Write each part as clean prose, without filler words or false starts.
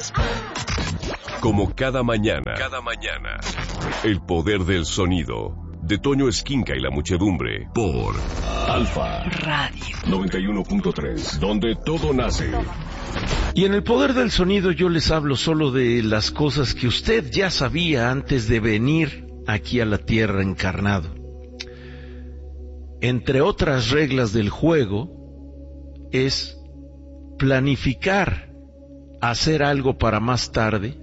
Como cada mañana, el poder del sonido, de Toño Esquinca y la muchedumbre, por Alfa Radio 91.3, donde todo nace. Y en el poder del sonido yo les hablo solo de las cosas que usted ya sabía antes de venir aquí a la Tierra encarnado. Entre otras reglas del juego es planificar hacer algo para más tarde.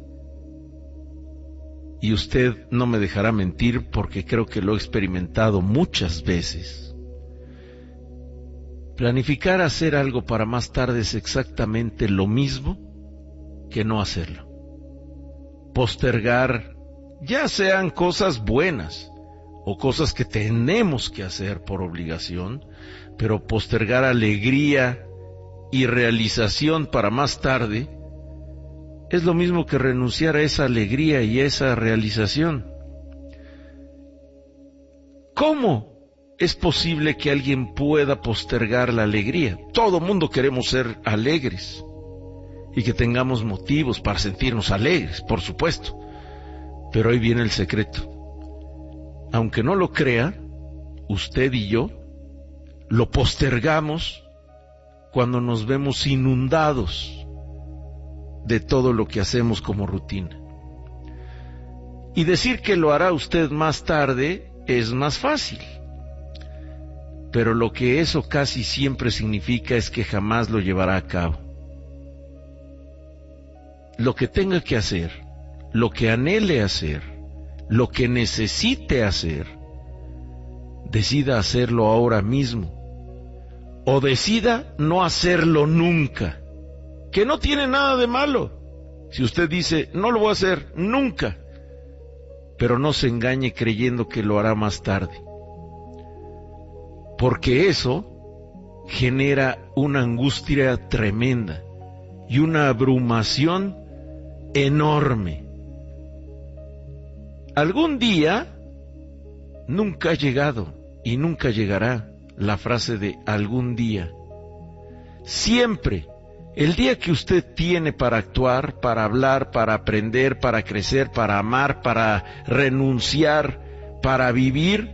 Y usted no me dejará mentir porque creo que lo he experimentado muchas veces. Planificar hacer algo para más tarde es exactamente lo mismo que no hacerlo. Postergar, ya sean cosas buenas o cosas que tenemos que hacer por obligación, pero postergar alegría y realización para más tarde es lo mismo que renunciar a esa alegría y a esa realización. ¿Cómo es posible que alguien pueda postergar la alegría? Todo mundo queremos ser alegres y que tengamos motivos para sentirnos alegres, por supuesto. Pero ahí viene el secreto. Aunque no lo crea, usted y yo lo postergamos cuando nos vemos inundados de todo lo que hacemos como rutina. Y decir que lo hará usted más tarde es más fácil. Pero lo que eso casi siempre significa es que jamás lo llevará a cabo. Lo que tenga que hacer, lo que anhele hacer, lo que necesite hacer, decida hacerlo ahora mismo. O decida no hacerlo nunca. Que no tiene nada de malo. Si usted dice, no lo voy a hacer nunca, pero no se engañe creyendo que lo hará más tarde. Porque eso genera una angustia tremenda y una abrumación enorme. Algún día nunca ha llegado y nunca llegará la frase de algún día. Siempre. El día que usted tiene para actuar, para hablar, para aprender, para crecer, para amar, para renunciar, para vivir,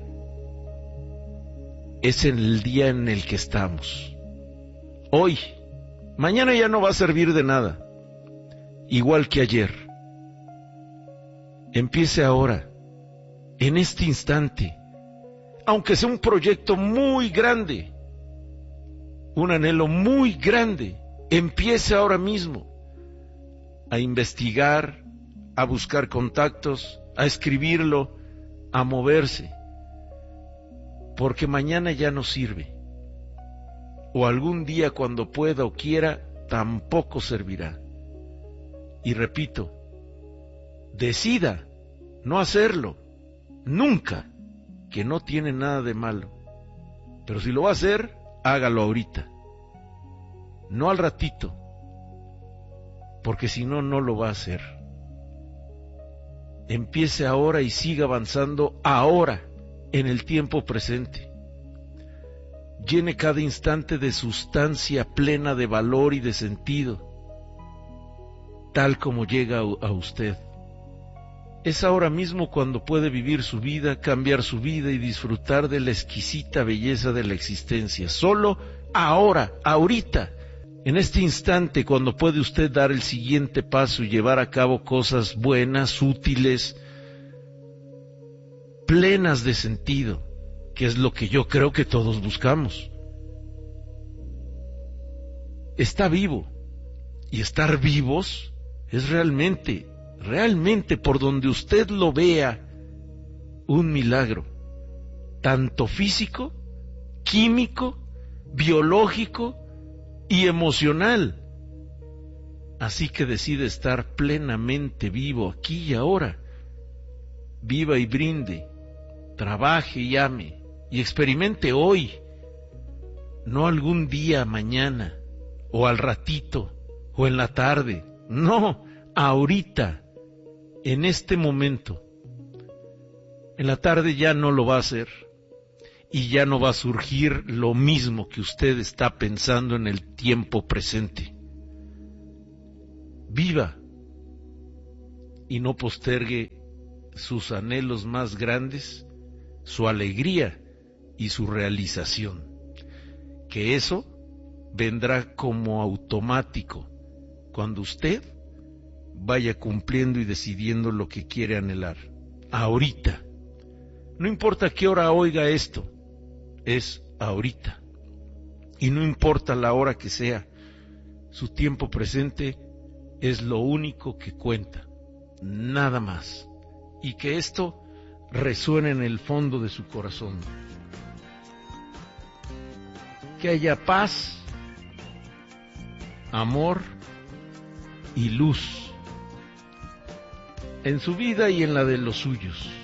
es el día en el que estamos. Hoy, mañana ya no va a servir de nada, igual que ayer. Empiece ahora, en este instante, aunque sea un proyecto muy grande, un anhelo muy grande. Empiece ahora mismo a investigar, a buscar contactos, a escribirlo, a moverse, porque mañana ya no sirve, o algún día cuando pueda o quiera tampoco servirá. Y repito, decida no hacerlo, nunca, que no tiene nada de malo, pero si lo va a hacer, hágalo ahorita. No al ratito, porque si no, no lo va a hacer. Empiece ahora y siga avanzando ahora, en el tiempo presente. Llene cada instante de sustancia plena de valor y de sentido, tal como llega a usted. Es ahora mismo cuando puede vivir su vida, cambiar su vida y disfrutar de la exquisita belleza de la existencia. Solo ahora, ahorita. En este instante, cuando puede usted dar el siguiente paso y llevar a cabo cosas buenas, útiles, plenas de sentido, que es lo que yo creo que todos buscamos. Está vivo, y estar vivos es realmente por donde usted lo vea, un milagro, tanto físico, químico, biológico, y emocional. Así que decide estar plenamente vivo aquí y ahora. Viva y brinde, trabaje y ame, y experimente hoy, no algún día mañana, o al ratito, o en la tarde. No, ahorita, en este momento. En la tarde ya no lo va a hacer. Y ya no va a surgir lo mismo que usted está pensando en el tiempo presente. Viva y no postergue sus anhelos más grandes, su alegría y su realización. Que eso vendrá como automático cuando usted vaya cumpliendo y decidiendo lo que quiere anhelar. Ahorita. No importa qué hora oiga esto, es ahorita. Y no importa la hora que sea, su tiempo presente es lo único que cuenta, nada más. Y que esto resuene en el fondo de su corazón. Que haya paz, amor y luz en su vida y en la de los suyos.